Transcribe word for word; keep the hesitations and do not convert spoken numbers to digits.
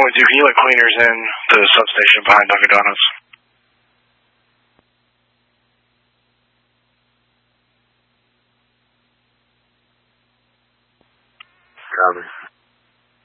point two, can you let cleaners in the substation behind Dunkin' Donuts? Copy.